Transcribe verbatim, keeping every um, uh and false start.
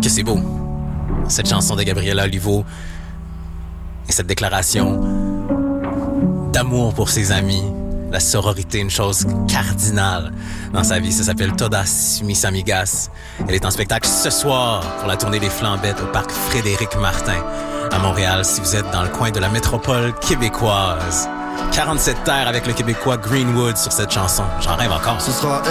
que c'est beau. Cette chanson de Gabriela Olivo et cette déclaration d'amour pour ses amis, la sororité, une chose cardinale dans sa vie. Ça s'appelle Todas mis amigas. Elle est en spectacle ce soir pour la tournée des Flambettes au parc Frédéric-Martin à Montréal, si vous êtes dans le coin de la métropole québécoise. quarante-sept terres avec le Québécois Greenwood sur cette chanson. J'en rêve encore. Ce sera